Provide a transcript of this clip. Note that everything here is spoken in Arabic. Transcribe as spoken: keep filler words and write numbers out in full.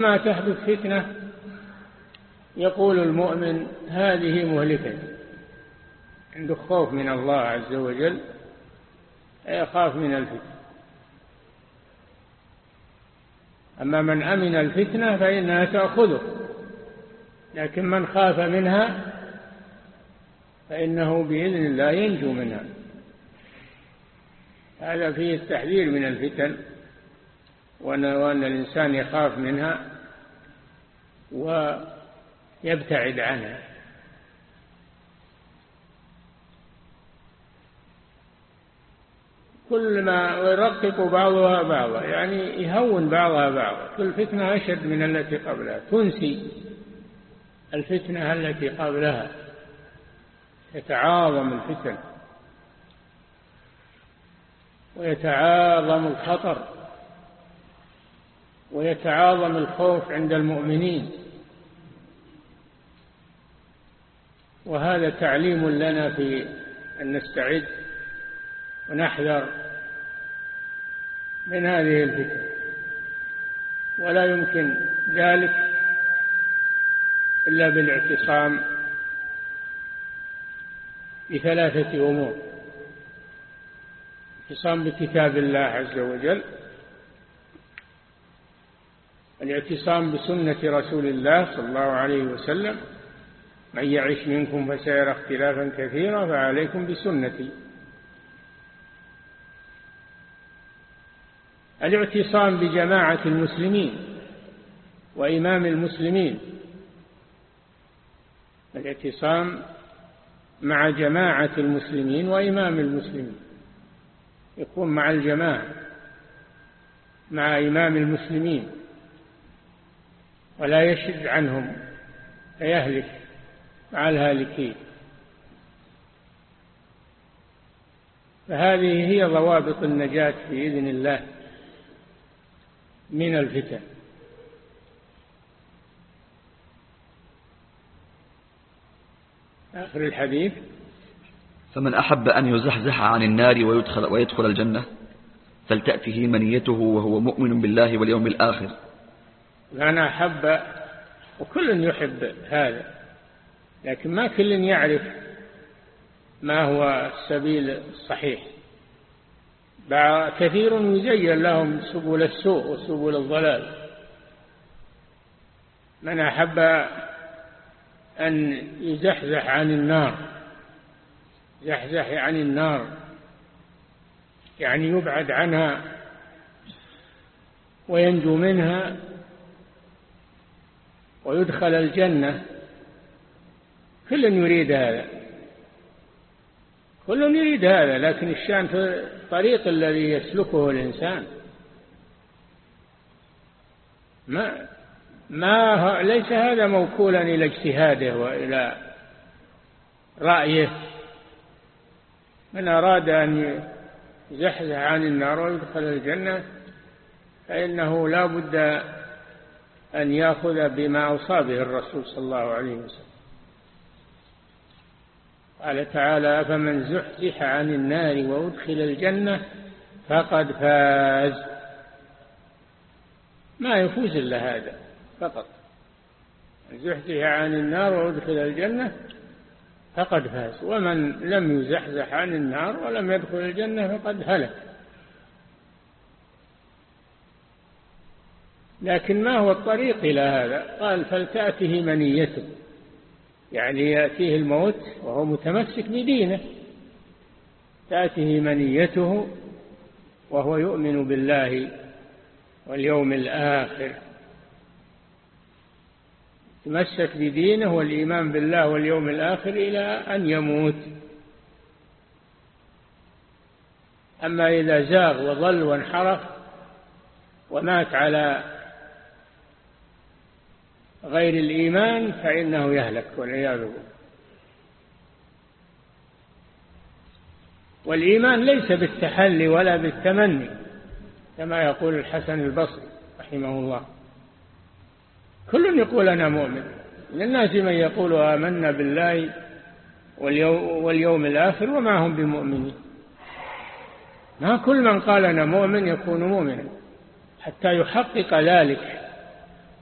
ما تحدث فتنة يقول المؤمن هذه مهلكة، عنده خوف من الله عز وجل، يخاف من الفتنة. أما من أمن الفتنة فإنها تأخذه، لكن من خاف منها فإنه بإذن الله ينجو منها. هذا فيه التحذير من الفتن، وأن الإنسان يخاف منها ويبتعد عنها. كل ما يرقق بعضها بعضا، يعني يهون بعضها بعضا. كل فتنة أشد من التي قبلها، تنسي الفتنة التي قبلها، يتعاظم الفتن ويتعاظم الخطر ويتعاظم الخوف عند المؤمنين. وهذا تعليم لنا في أن نستعد ونحذر من هذه الفتن، ولا يمكن ذلك إلا بالاعتصام بثلاثة أمور: الاعتصام بكتاب الله عز وجل، الاعتصام بسنة رسول الله صلى الله عليه وسلم، من يعش منكم فسيرى اختلافا كثيرا فعليكم بسنتي. الاعتصام بجماعة المسلمين وإمام المسلمين، الاعتصام مع جماعة المسلمين وإمام المسلمين، يكون مع الجماعة مع إمام المسلمين ولا يشد عنهم فيهلك مع الهالكين. فهذه هي ضوابط النجاة بإذن الله من الفتن. آخر الحديث: فمن أحب أن يزحزح عن النار ويدخل, ويدخل الجنة فلتأته منيته وهو مؤمن بالله واليوم الآخر. أنا أحب، وكل يحب هذا، لكن ما كل يعرف ما هو السبيل الصحيح. كثير يزين لهم سبل السوء وسبل الضلال. من أحب أن يزحزح عن النار، يزحزح عن النار يعني يبعد عنها وينجو منها ويدخل الجنة. كل يريد هذا، كل يريد هذا، لكن الشأن في الطريق الذي يسلكه الإنسان. ما ما ليس هذا موكولا إلى اجتهاده وإلى رأيه. من أراد أن يزحزح عن النار ويدخل الجنة فإنه لا بد أن يأخذ بما أوصى به الرسول صلى الله عليه وسلم. قال تعالى: أفمن زحزح عن النار وأدخل الجنة فقد فاز. ما يفوز إلا هذا فقط، زحزح عن النار وأدخل الجنة فقد فاز. ومن لم يزحزح عن النار ولم يدخل الجنة فقد هلك. لكن ما هو الطريق إلى هذا؟ قال: فلتأته منيته، يعني يأتيه الموت وهو متمسك بدينه، تأته منيته وهو يؤمن بالله واليوم الآخر، تمسك بدينه والإيمان بالله واليوم الآخر إلى أن يموت. أما إذا زاغ وضل وانحرف ومات على غير الإيمان فإنه يهلك والعياذ بالله. والإيمان ليس بالتحلي ولا بالتمني كما يقول الحسن البصري رحمه الله. كل يقول أنا مؤمن، من الناس من يقول آمنا بالله واليوم, واليوم الآخر وما هم بمؤمنين. ما كل من قال أنا مؤمن يكون مؤمنا، حتى يحقق ذلك